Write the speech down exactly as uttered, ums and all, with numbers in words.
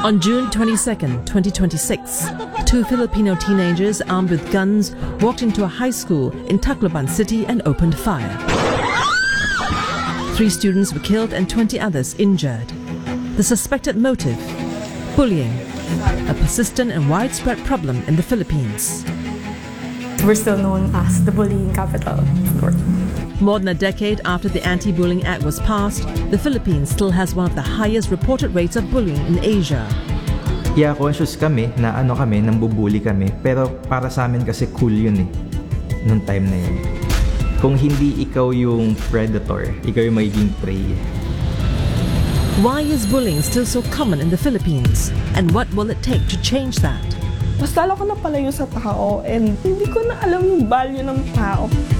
On June twenty-second, twenty twenty-six, two Filipino teenagers armed with guns walked into a high school in Tacloban City and opened fire. Three students were killed and twenty others injured. The suspected motive? Bullying, a persistent and widespread problem in the Philippines. We're still known as the bullying capital of the world. More than a decade after the Anti-Bullying Act was passed, the Philippines still has one of the highest reported rates of bullying in Asia. Yeah, conscious kami na ano kami, nambubuli kami, pero para sa amin kasi cool yun eh, nung time na yun. Kung hindi ikaw yung predator, ikaw yung magiging prey. Why is bullying still so common in the Philippines? And what will it take to change that? Mas lalo ko na palayo sa tao and hindi ko na alam yung value ng tao.